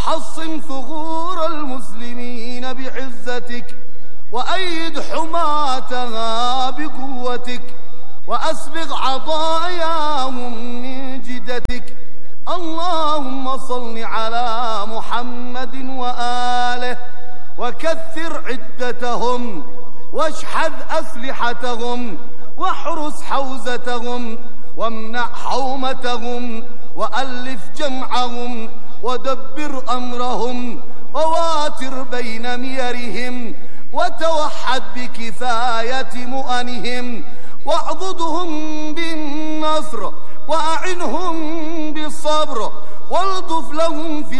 وحصن ثغور المسلمين بعزتك، وأيد حماتها بقوتك، وأسبغ عطاياهم من جدتك. اللهم صل على محمد وآله، وكثر عدتهم، واشحذ أسلحتهم، واحرس حوزتهم، وامنع حومتهم، وألف جمعهم، ودبر أمرهم، وواتر بين ميرهم، وتوحد بكفاية مؤنهم، واعضدهم بالنصر، وأعنهم بالصبر، والطف لهم في